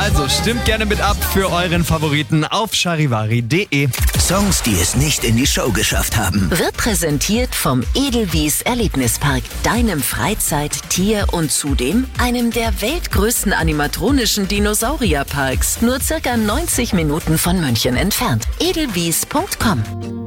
Also stimmt gerne mit ab für euren Favoriten auf charivari.de. Songs, die es nicht in die Show geschafft haben. Wird präsentiert vom Edelwies Erlebnispark, deinem Freizeit-, Tier- und zudem einem der weltgrößten animatronischen Dinosaurierparks. Nur circa 90 Minuten von München entfernt. edelwies.com